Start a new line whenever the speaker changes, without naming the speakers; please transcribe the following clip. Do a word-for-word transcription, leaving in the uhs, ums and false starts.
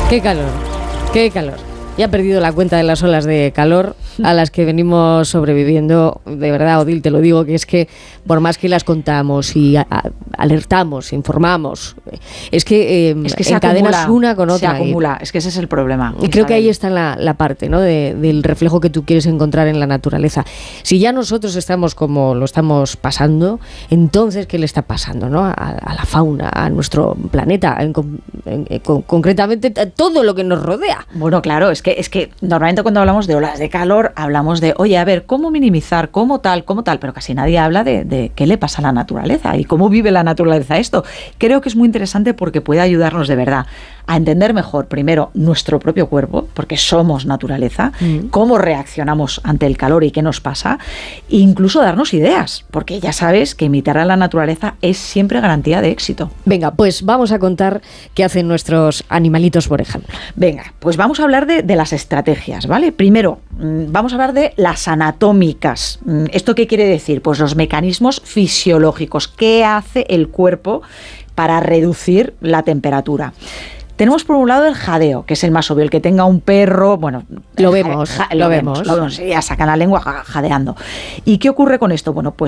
Qué calor, qué calor. Ya he perdido la cuenta de las olas de calor a las que venimos sobreviviendo. De verdad, Odil, te lo digo, que es que por más que las contamos y a, a, alertamos, informamos, es que, eh,
es que se
encadenas
acumula,
una con otra.
Se acumula, es que ese es el problema.
Y creo que ahí está la, la parte, ¿no?, de, del reflejo que tú quieres encontrar en la naturaleza. Si ya nosotros estamos como lo estamos pasando, entonces, ¿qué le está pasando, ¿no?, a, a la fauna, a nuestro planeta, en, en, en, concretamente a todo lo que nos rodea?
Bueno, claro, es que, es que normalmente cuando hablamos de olas de calor hablamos de, oye, a ver, ¿cómo minimizar? ¿Cómo tal? ¿Cómo tal? Pero casi nadie habla de, de qué le pasa a la naturaleza y cómo vive la naturaleza esto. Creo que es muy interesante porque puede ayudarnos de verdad a entender mejor, primero, nuestro propio cuerpo, porque somos naturaleza, mm. cómo reaccionamos ante el calor y qué nos pasa, e incluso darnos ideas, porque ya sabes que imitar a la naturaleza es siempre garantía de éxito.
Venga, pues vamos a contar qué hacen nuestros animalitos, por ejemplo.
Venga, pues vamos a hablar de, de las estrategias, ¿vale? Primero, vamos a hablar de las anatómicas. ¿Esto qué quiere decir? Pues los mecanismos fisiológicos. ¿Qué hace el cuerpo para reducir la temperatura? Tenemos por un lado el jadeo, que es el más obvio, el que tenga un perro, bueno...
Lo vemos,
ja,
lo,
lo
vemos.
vemos. Lo vemos, ya sacan la lengua jadeando. ¿Y qué ocurre con esto? Bueno, pues